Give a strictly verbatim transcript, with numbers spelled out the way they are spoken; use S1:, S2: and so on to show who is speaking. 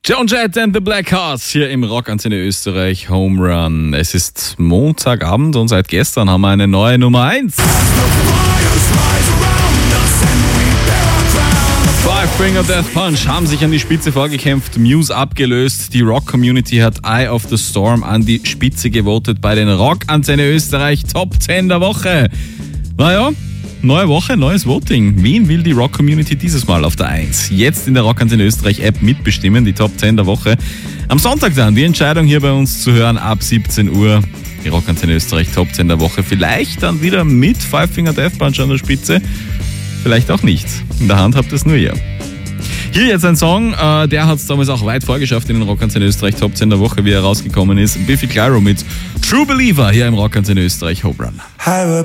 S1: Joan Jett and the Black Hearts hier im Rockantenne Österreich Home Run. Es ist Montagabend und seit gestern haben wir eine neue Nummer eins. Five Finger Death Punch haben sich an die Spitze vorgekämpft, Muse abgelöst. Die Rock-Community hat Eye of the Storm an die Spitze gewotet bei den Rockantenne Österreich Top zehn der Woche. Naja, neue Woche, neues Voting. Wen will die Rock-Community dieses Mal auf der eins? Jetzt in der Rockantenne Österreich App mitbestimmen, die Top zehn der Woche. Am Sonntag dann die Entscheidung hier bei uns zu hören ab siebzehn Uhr. Die Rockantenne Österreich Top zehn der Woche. Vielleicht dann wieder mit Five Finger Death Punch an der Spitze. Vielleicht auch nicht. In der Hand habt ihr es nur ihr. Hier jetzt ein Song, äh, der hat es damals auch weit vorgeschafft in den Rockantenne Österreich Top zehn der Woche, wie er rausgekommen ist. Biffy Clyro mit True Believer hier im Rockantenne Österreich Home Run.